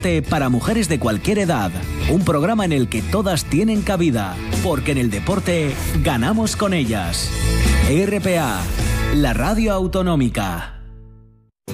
Para mujeres de cualquier edad, un programa en el que todas tienen cabida, porque en el deporte ganamos con ellas. RPA, la radio autonómica.